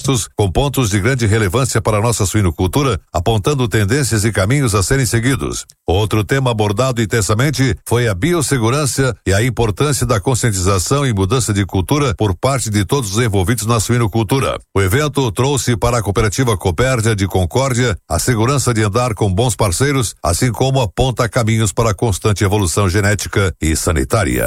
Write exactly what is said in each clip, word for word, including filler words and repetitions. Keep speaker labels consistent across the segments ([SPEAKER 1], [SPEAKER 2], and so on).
[SPEAKER 1] manifestos com pontos de grande relevância para a nossa suinocultura, apontando tendências e caminhos a serem seguidos. Outro tema abordado intensamente foi a biossegurança e a importância da conscientização e mudança de cultura por parte de todos os envolvidos na suinocultura. O evento trouxe para a cooperativa Copérdia de Concórdia a segurança de andar com bons parceiros, assim como aponta caminhos para a constante evolução genética e sanitária.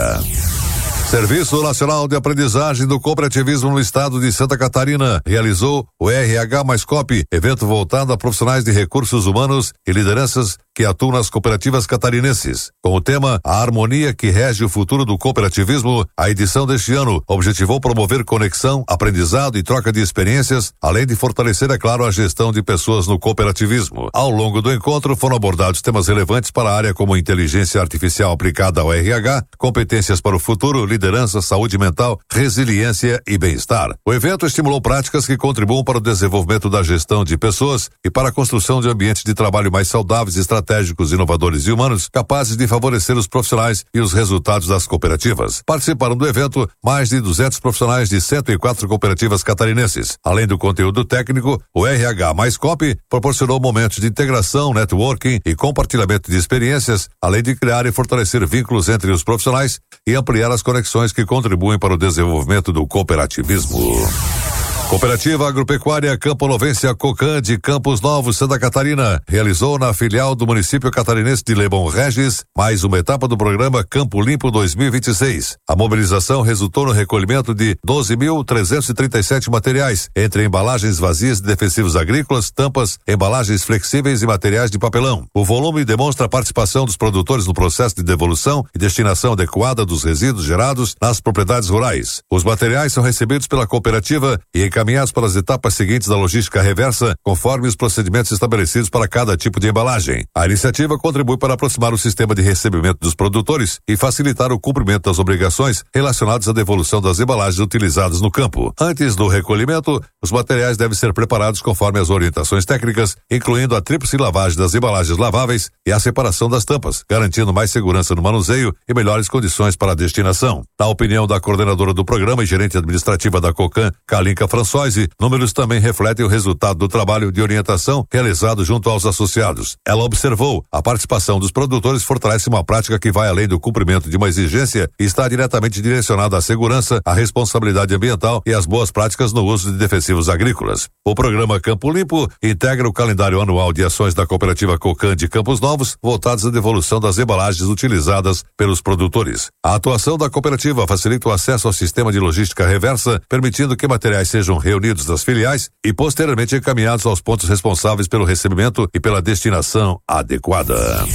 [SPEAKER 1] Serviço Nacional de Aprendizagem do Cooperativismo no Estado de Santa Catarina realizou o R H mais Cop, evento voltado a profissionais de recursos humanos e lideranças que atuam nas cooperativas catarinenses. Com o tema A Harmonia que Rege o Futuro do Cooperativismo, a edição deste ano objetivou promover conexão, aprendizado e troca de experiências, além de fortalecer, é claro, a gestão de pessoas no cooperativismo. Ao longo do encontro foram abordados temas relevantes para a área como inteligência artificial aplicada ao R H, competências para o futuro, liderança, saúde mental, resiliência e bem-estar. O evento estimulou práticas que contribuam para o desenvolvimento da gestão de pessoas e para a construção de ambientes de trabalho mais saudáveis, estratégicos, inovadores e humanos, capazes de favorecer os profissionais e os resultados das cooperativas. Participaram do evento mais de duzentos profissionais de cento e quatro cooperativas catarinenses. Além do conteúdo técnico, o R H mais Cop proporcionou momentos de integração, networking e compartilhamento de experiências, além de criar e fortalecer vínculos entre os profissionais e ampliar as conexões que contribuem para o desenvolvimento do cooperativismo. Cooperativa Agropecuária Camponovense Cocan de Campos Novos, Santa Catarina, realizou na filial do município catarinense de Lebon Regis mais uma etapa do programa Campo Limpo dois mil e vinte e seis. A mobilização resultou no recolhimento de doze mil trezentos e trinta e sete materiais, entre embalagens vazias de defensivos agrícolas, tampas, embalagens flexíveis e materiais de papelão. O volume demonstra a participação dos produtores no processo de devolução e destinação adequada dos resíduos gerados nas propriedades rurais. Os materiais são recebidos pela cooperativa e encaminhados para as etapas seguintes da logística reversa, conforme os procedimentos estabelecidos para cada tipo de embalagem. A iniciativa contribui para aproximar o sistema de recebimento dos produtores e facilitar o cumprimento das obrigações relacionadas à devolução das embalagens utilizadas no campo. Antes do recolhimento, os materiais devem ser preparados conforme as orientações técnicas, incluindo a tríplice lavagem das embalagens laváveis e a separação das tampas, garantindo mais segurança no manuseio e melhores condições para a destinação. Na opinião da coordenadora do programa e gerente administrativa da Cocan, Kalinka Françoise, números também refletem o resultado do trabalho de orientação realizado junto aos associados. Ela observou a participação dos produtores fortalece uma prática que vai além do cumprimento de uma exigência e está diretamente direcionada à segurança, à responsabilidade ambiental e às boas práticas no uso de defensivos agrícolas. O programa Campo Limpo integra o calendário anual de ações da cooperativa Cocan de Campos Novos, voltadas à devolução das embalagens utilizadas pelos produtores. A atuação da cooperativa facilita o acesso ao sistema de logística reversa, permitindo que materiais sejam reunidos das filiais e posteriormente encaminhados aos pontos responsáveis pelo recebimento e pela destinação adequada.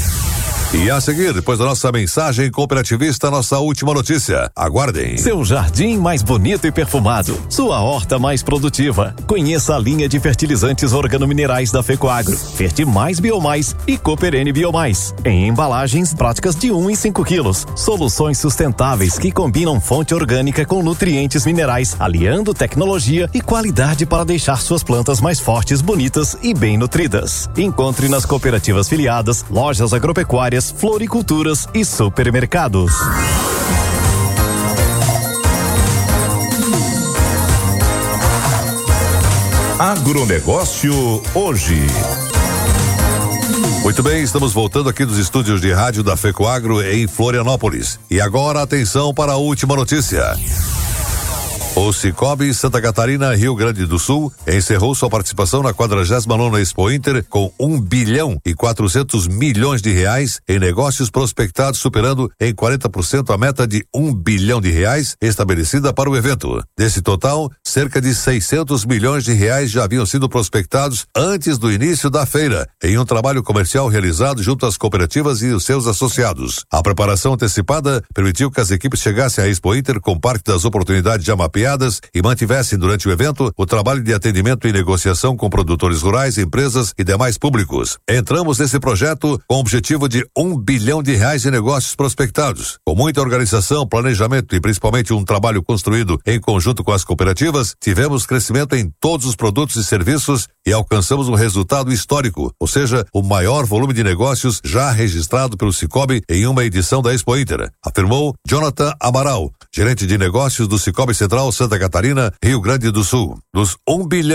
[SPEAKER 1] E a seguir, depois da nossa mensagem cooperativista, nossa última notícia. Aguardem.
[SPEAKER 2] Seu jardim mais bonito e perfumado. Sua horta mais produtiva. Conheça a linha de fertilizantes organominerais da Fecoagro. Fertimais Biomais e Cooperene Biomais. Em embalagens práticas de um e cinco quilos. Soluções sustentáveis que combinam fonte orgânica com nutrientes minerais, aliando tecnologia e qualidade para deixar suas plantas mais fortes, bonitas e bem nutridas. Encontre nas cooperativas filiadas, lojas agropecuárias, floriculturas e supermercados.
[SPEAKER 3] Agronegócio hoje.
[SPEAKER 1] Muito bem, estamos voltando aqui dos estúdios de rádio da Fecoagro em Florianópolis. E agora atenção para a última notícia. O Cicobi Santa Catarina, Rio Grande do Sul, encerrou sua participação na quadragésima nona Expo Inter com um bilhão e quatrocentos milhões de reais em negócios prospectados, superando em quarenta por cento a meta de um bilhão de reais estabelecida para o evento. Desse total, cerca de seiscentos milhões de reais já haviam sido prospectados antes do início da feira, em um trabalho comercial realizado junto às cooperativas e os seus associados. A preparação antecipada permitiu que as equipes chegassem à Expo Inter com parte das oportunidades já mapeadas e mantivessem durante o evento o trabalho de atendimento e negociação com produtores rurais, empresas e demais públicos. Entramos nesse projeto com o objetivo de um bilhão de reais em negócios prospectados. Com muita organização, planejamento e principalmente um trabalho construído em conjunto com as cooperativas, tivemos crescimento em todos os produtos e serviços e alcançamos um resultado histórico, ou seja, o maior volume de negócios já registrado pelo Cicobi em uma edição da Expo Inter, afirmou Jonathan Amaral, gerente de negócios do Cicobi Central Santa Catarina, Rio Grande do Sul. Dos um bilhão